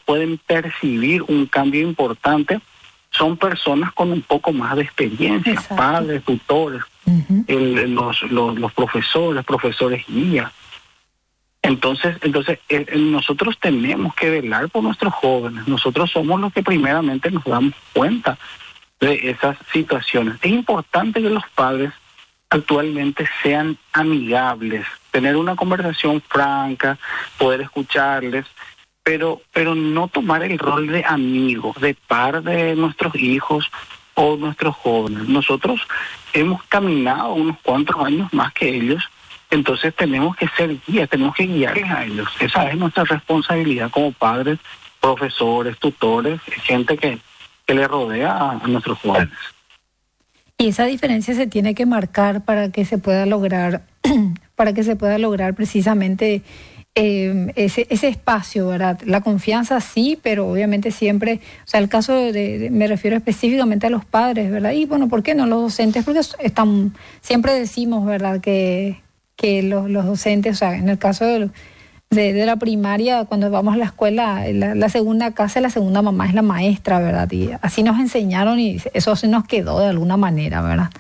pueden percibir un cambio importante son personas con un poco más de experiencia, Exacto. Padres, tutores, Ujú. los profesores guía. Entonces nosotros tenemos que velar por nuestros jóvenes. Nosotros somos los que primeramente nos damos cuenta de esas situaciones. Es importante que los padres actualmente sean amigables, tener una conversación franca, poder escucharles, pero no tomar el rol de amigo, de par de nuestros hijos o nuestros jóvenes. Nosotros hemos caminado unos cuantos años más que ellos, entonces tenemos que ser guías, tenemos que guiarles a ellos. Esa es nuestra responsabilidad como padres, profesores, tutores, gente que le rodea a nuestros jóvenes. Y esa diferencia se tiene que marcar para que se pueda lograr, precisamente ese espacio, ¿verdad? La confianza sí, pero obviamente siempre, o sea, el caso me refiero específicamente a los padres, ¿verdad? Y bueno, ¿por qué no los docentes? Porque siempre decimos, ¿verdad? Que los docentes, o sea, en el caso de la primaria, cuando vamos a la escuela, la segunda casa, la segunda mamá es la maestra, ¿verdad? Y así nos enseñaron y eso se nos quedó de alguna manera, ¿verdad?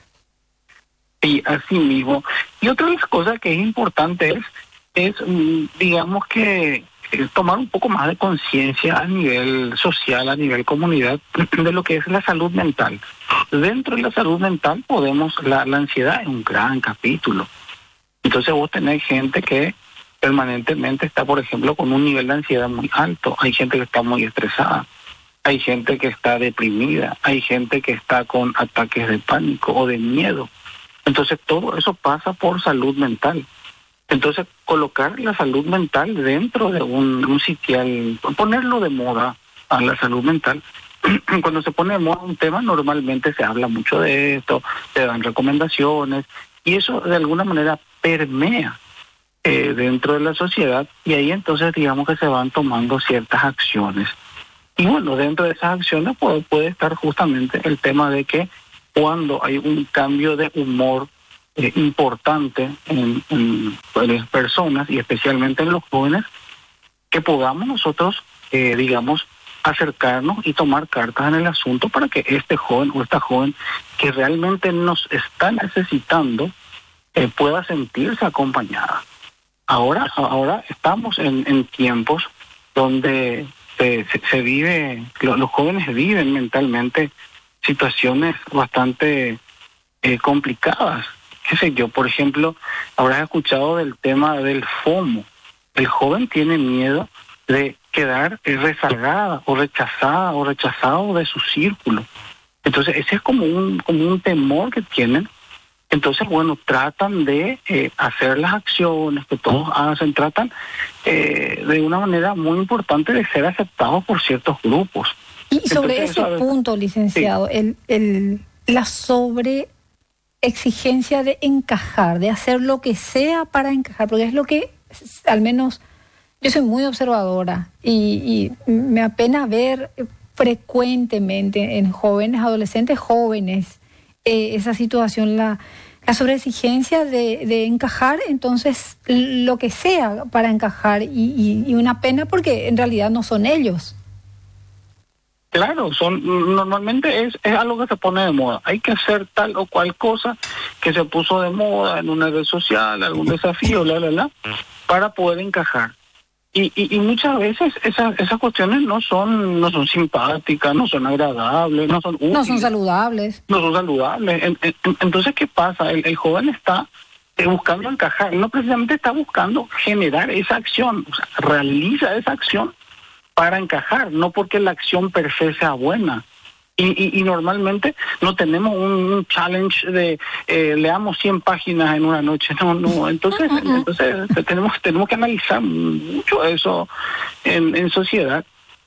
Sí, así mismo. Y otra de las cosas que es importante es digamos que tomar un poco más de conciencia a nivel social, a nivel comunidad, de lo que es la salud mental. Dentro de la salud mental la ansiedad es un gran capítulo. Entonces vos tenés gente que permanentemente está, por ejemplo, con un nivel de ansiedad muy alto. Hay gente que está muy estresada, hay gente que está deprimida, hay gente que está con ataques de pánico o de miedo. Entonces todo eso pasa por salud mental. Entonces colocar la salud mental dentro de un sitial, ponerlo de moda a la salud mental. Cuando se pone de moda un tema, normalmente se habla mucho de esto, se dan recomendaciones, y eso de alguna manera permea dentro de la sociedad, y ahí entonces digamos que se van tomando ciertas acciones. Y bueno, dentro de esas acciones puede estar justamente el tema de que cuando hay un cambio de humor importante en las personas y especialmente en los jóvenes, que podamos nosotros, digamos, acercarnos y tomar cartas en el asunto para que este joven o esta joven que realmente nos está necesitando pueda sentirse acompañada. Ahora estamos en tiempos donde se vive, los jóvenes viven mentalmente situaciones bastante complicadas. Qué sé yo, por ejemplo, habrás escuchado del tema del FOMO. El joven tiene miedo de quedar rezagada o rechazada o rechazado de su círculo. Entonces ese es como un temor que tienen. Entonces, bueno, tratan de hacer las acciones que todos hacen, tratan de una manera muy importante de ser aceptados por ciertos grupos. Y sobre Entonces, ese punto, licenciado, sí, la sobreexigencia de encajar, de hacer lo que sea para encajar, porque es lo que, al menos, yo soy muy observadora y me apena ver frecuentemente en jóvenes, adolescentes jóvenes, esa situación, la sobreexigencia de encajar, entonces lo que sea para encajar y una pena porque en realidad no son ellos. Claro, normalmente es algo que se pone de moda. Hay que hacer tal o cual cosa que se puso de moda en una red social, algún desafío, para poder encajar. Y muchas veces esas cuestiones no son simpáticas, no son agradables, no son útiles, no son saludables. No son saludables. Entonces, ¿qué pasa? El joven está buscando encajar, no precisamente está buscando generar esa acción, o sea, realiza esa acción para encajar, no porque la acción per se sea buena. Y normalmente no tenemos un challenge de leamos 100 páginas en una noche, no. Entonces tenemos que analizar mucho eso en sociedad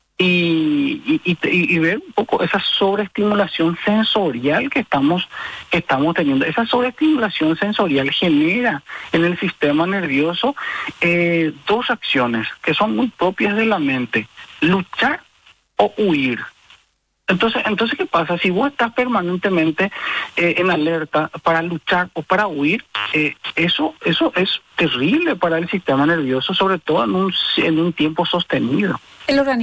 y ver un poco esa sobreestimulación sensorial que estamos teniendo. Esa sobreestimulación sensorial genera en el sistema nervioso dos acciones que son muy propias de la mente: luchar o huir. Entonces, ¿qué pasa? Si vos estás permanentemente en alerta para luchar o para huir, eso es terrible para el sistema nervioso, sobre todo en un tiempo sostenido. El organismo